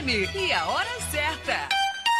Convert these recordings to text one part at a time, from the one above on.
FM e a hora certa.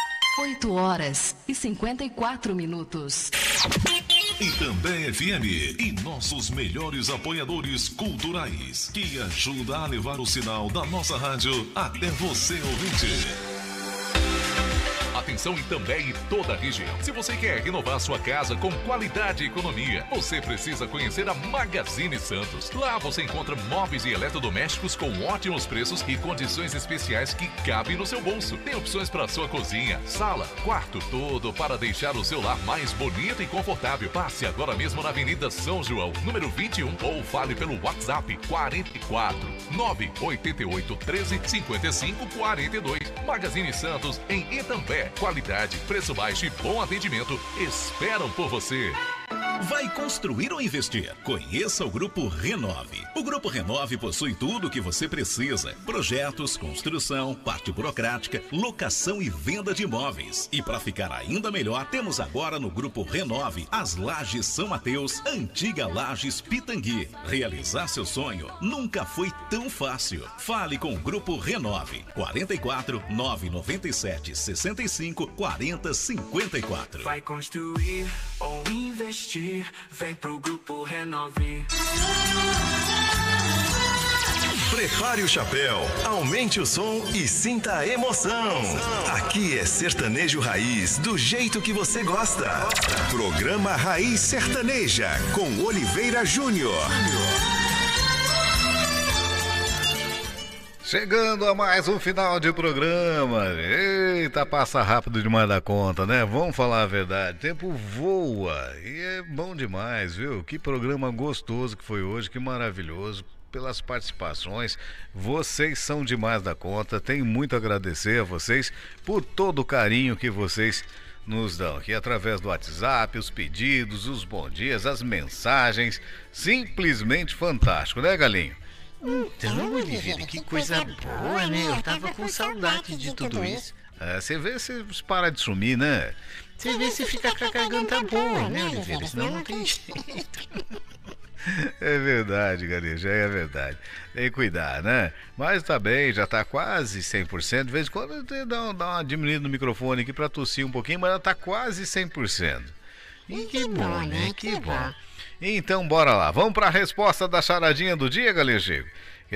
8h54. Itambé FM e nossos melhores apoiadores culturais, que ajuda a levar o sinal da nossa rádio até você, ouvinte. Atenção Itambé e toda a região. Se você quer renovar sua casa com qualidade e economia, você precisa conhecer a Magazine Santos. Lá você encontra móveis e eletrodomésticos com ótimos preços e condições especiais que cabem no seu bolso. Tem opções para sua cozinha, sala, quarto, todo para deixar o seu lar mais bonito e confortável. Passe agora mesmo na Avenida São João, número 21, ou fale pelo WhatsApp 44 988 13 55 42. Magazine Santos em Itambé. Qualidade, preço baixo e bom atendimento esperam por você. Vai construir ou investir? Conheça o Grupo Renove. O Grupo Renove possui tudo o que você precisa: projetos, construção, parte burocrática, locação e venda de imóveis. E para ficar ainda melhor, temos agora no Grupo Renove as Lajes São Mateus, antiga Lajes Pitangui. Realizar seu sonho nunca foi tão fácil. Fale com o Grupo Renove. 44 997 65 40 54. Vai construir ou investir? Vem pro Grupo Renove. Prepare o chapéu, aumente o som e sinta a emoção. Aqui é Sertanejo Raiz, do jeito que você gosta. Programa Raiz Sertaneja, com Oliveira Júnior. Chegando a mais um final de programa. Eita, passa rápido demais da conta, né? Vamos falar a verdade, o tempo voa e é bom demais, viu? Que programa gostoso que foi hoje, que maravilhoso. Pelas participações, vocês são demais da conta. Tenho muito a agradecer a vocês por todo o carinho que vocês nos dão aqui através do WhatsApp, os pedidos, os bons dias, as mensagens. Simplesmente fantástico, né, Galinho? Então, Oliveira, que coisa boa, né? Eu tava com saudade de tudo isso. Você vê se para de sumir, né? Você vê se fica com a garganta boa, né, Oliveira? Senão não tem jeito. É verdade, Galinha, já é verdade. Tem que cuidar, né? Mas tá bem, já tá quase 100%. De vez em quando dá uma diminuída no microfone aqui pra tossir um pouquinho, mas ela tá quase 100%. E que bom, né? Que bom. Então, bora lá. Vamos para a resposta da charadinha do dia, Galinha Chico.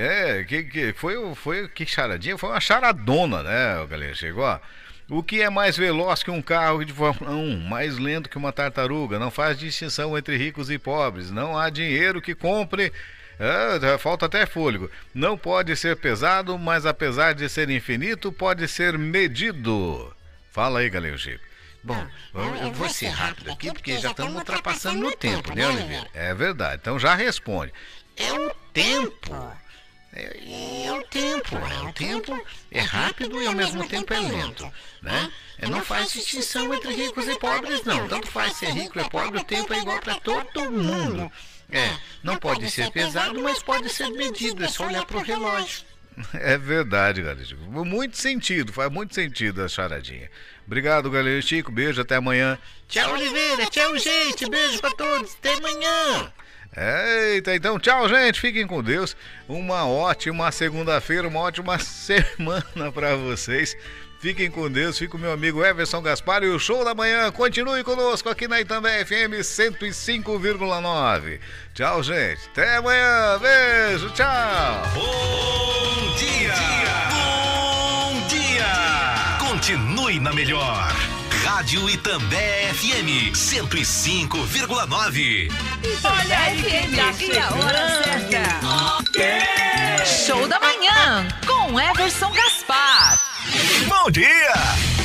Que charadinha? Foi uma charadona, né, Galinha Chico? Ó, o que é mais veloz que um carro de Fórmula 1? Mais lento que uma tartaruga? Não faz distinção entre ricos e pobres. Não há dinheiro que compre. Falta até fôlego. Não pode ser pesado, mas apesar de ser infinito, pode ser medido. Fala aí, Galinha Chico. Bom, eu vou ser rápido aqui porque já estamos ultrapassando no tempo, né, Oliveira? É verdade, então já responde. É o tempo. É o tempo. O tempo é rápido e ao mesmo tempo é lento, né? Não faz distinção entre ricos e pobres, não. Tanto faz ser rico ou pobre, o tempo é igual para todo mundo. Não pode ser pesado, mas pode ser medido. É só olhar para o relógio. É verdade, Galinha Chico. Faz muito sentido a charadinha. Obrigado, Galinha Chico. Beijo, até amanhã. Tchau, Oliveira. Tchau, gente. Beijo pra todos. Até amanhã. Eita, então tchau, gente. Fiquem com Deus. Uma ótima segunda-feira, uma ótima semana pra vocês. Fiquem com Deus, fica o meu amigo Everson Gaspar e o Show da Manhã. Continue conosco aqui na Itambé FM 105,9. Tchau, gente. Até amanhã. Beijo, tchau. Bom dia. Bom dia. Continue na melhor. Rádio Itambé FM 105,9. Olha aí, FM, e a hora certa. Show da Manhã com Everson Gaspar. Bom dia!